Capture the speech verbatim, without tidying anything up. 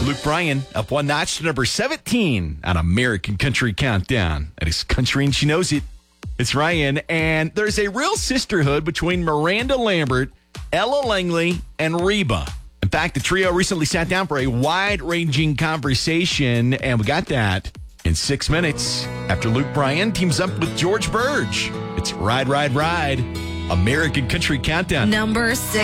Luke Bryan up one notch to number seventeen on American Country Countdown. That is country and she knows it. It's Ryan, and there's a real sisterhood between Miranda Lambert, Ella Langley, and Reba. In fact, the trio recently sat down for a wide-ranging conversation, and we got that in six minutes after Luke Bryan teams up with George Burge. It's Ride, Ride, Ride, American Country Countdown. Number six.